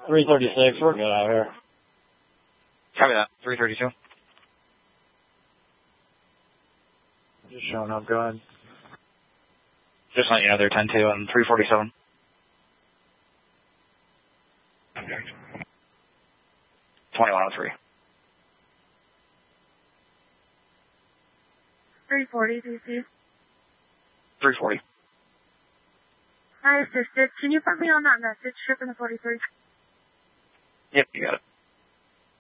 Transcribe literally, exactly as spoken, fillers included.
three thirty-six, we're good out here. Copy that. three thirty-two. Just showing up, go ahead. Just letting you know they're ten two and three forty-seven. twenty-one oh three. three forty, D C. three forty. I assisted. Can you put me on that message, trip in the forty-three? Yep, you got it.